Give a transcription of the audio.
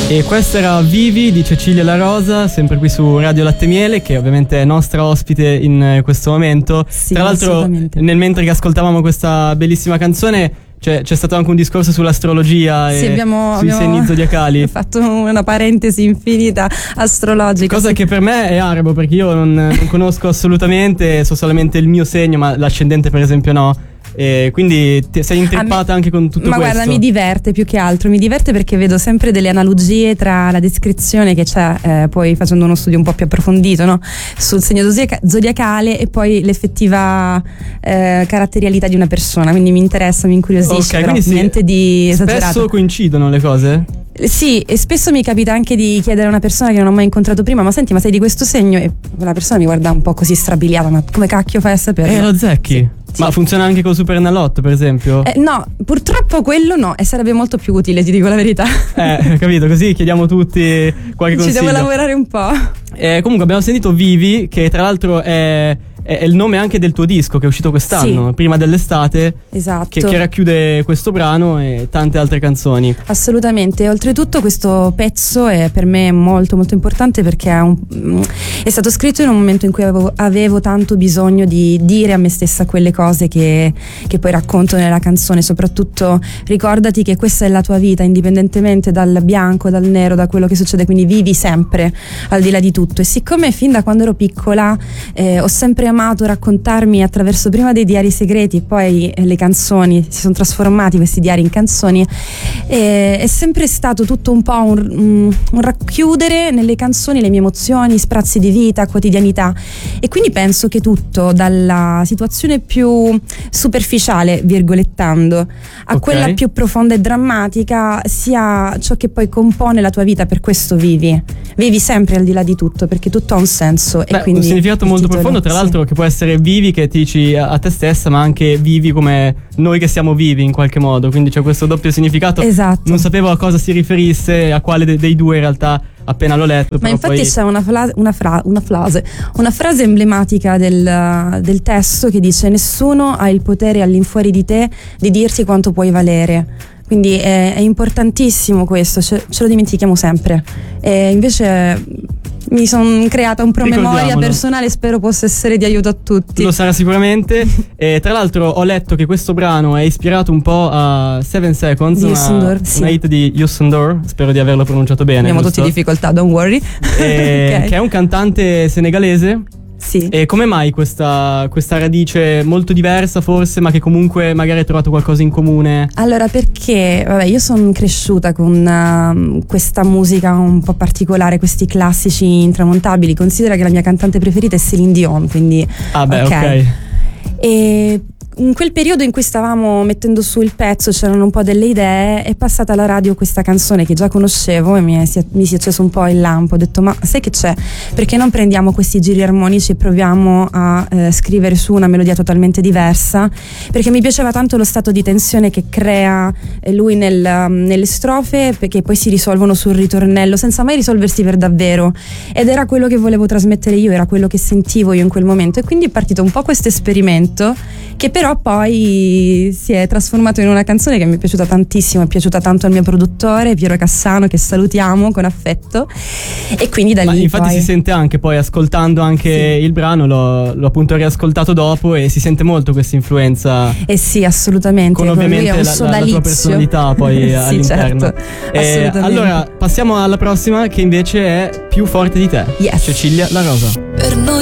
E questa era Vivi di Cecilia La Rosa, sempre qui su Radio Latte Miele, che ovviamente è nostra ospite in questo momento. Sì, tra l'altro, nel mentre che ascoltavamo questa bellissima canzone, c'è stato anche un discorso sull'astrologia sì, e sui segni zodiacali. Ho fatto una parentesi infinita astrologica. Cosa che per me è arabo, perché io non conosco assolutamente, so solamente il mio segno, ma l'ascendente per esempio no. E quindi sei intrippata anche con tutto questo? Ma guarda, mi diverte più che altro, mi diverte perché vedo sempre delle analogie tra la descrizione che c'è, poi facendo uno studio un po' più approfondito, no? Sul segno zodiacale e poi l'effettiva caratterialità di una persona, quindi mi interessa, mi incuriosisce, però niente di esagerato. Spesso coincidono le cose? Sì, e spesso mi capita anche di chiedere a una persona che non ho mai incontrato prima: ma senti, ma sei di questo segno? E la persona mi guarda un po' così strabiliata: ma come cacchio fai a sapere? Lo zecchi? Sì. Ma funziona anche con Supernalotto, per esempio? No, purtroppo quello no, e sarebbe molto più utile, ti dico la verità. Capito, così chiediamo tutti qualche consiglio. Ci devo lavorare un po'. Comunque abbiamo sentito Vivi, che tra l'altro è il nome anche del tuo disco che è uscito quest'anno, sì, prima dell'estate. Esatto. Che racchiude questo brano e tante altre canzoni. Assolutamente. Oltretutto questo pezzo è per me molto molto importante perché è stato scritto in un momento in cui avevo tanto bisogno di dire a me stessa quelle cose che poi racconto nella canzone. Soprattutto ricordati che questa è la tua vita, indipendentemente dal bianco, dal nero, da quello che succede, quindi vivi sempre al di là di tutto. E siccome fin da quando ero piccola ho sempre amato raccontarmi attraverso prima dei diari segreti e poi le canzoni, si sono trasformati questi diari in canzoni, è sempre stato tutto un po' un racchiudere nelle canzoni le mie emozioni, sprazzi di vita, quotidianità, e quindi penso che tutto, dalla situazione più superficiale, virgolettando, a quella più profonda e drammatica, sia ciò che poi compone la tua vita. Per questo vivi sempre al di là di tutto, perché tutto ha un senso. E quindi un significato molto profondo, tra l'altro, che può essere vivi, che ti dici a te stessa, ma anche vivi come noi che siamo vivi in qualche modo, quindi c'è questo doppio significato. Esatto. Non sapevo a cosa si riferisse, a quale dei due in realtà, appena l'ho letto. Ma infatti poi c'è una frase emblematica del testo che dice: nessuno ha il potere all'infuori di te di dirti quanto puoi valere. Quindi è importantissimo questo, ce lo dimentichiamo sempre. E invece mi sono creata un promemoria personale, spero possa essere di aiuto a tutti. Lo sarà sicuramente. E tra l'altro ho letto che questo brano è ispirato un po' a 7 Seconds, una hit di Youssou N'Dour, spero di averlo pronunciato bene. Abbiamo tutti difficoltà, don't worry. Che è un cantante senegalese. Sì. E come mai questa radice molto diversa forse, ma che comunque magari hai trovato qualcosa in comune? Allora, perché io sono cresciuta con questa musica un po' particolare, questi classici intramontabili. Considera che la mia cantante preferita è Céline Dion, quindi ok. E in quel periodo in cui stavamo mettendo su il pezzo, c'erano un po' delle idee, è passata alla radio questa canzone che già conoscevo e mi si è acceso un po' il lampo. Ho detto: ma sai che c'è? Perché non prendiamo questi giri armonici e proviamo a scrivere su una melodia totalmente diversa? Perché mi piaceva tanto lo stato di tensione che crea lui nelle strofe, perché poi si risolvono sul ritornello senza mai risolversi per davvero, ed era quello che volevo trasmettere io, era quello che sentivo io in quel momento. E quindi è partito un po' questo esperimento, che però poi si è trasformato in una canzone che mi è piaciuta tantissimo, è piaciuta tanto al mio produttore Piero Cassano, che salutiamo con affetto, e quindi da lì infatti poi si sente anche poi ascoltando anche il brano, l'ho appunto riascoltato dopo e si sente molto questa influenza. Sì, assolutamente, con ovviamente lui è un la tua personalità poi sì, all'interno. Certo, assolutamente. Allora passiamo alla prossima, che invece è Più forte di te. Yes. Cecilia La Rosa. Per noi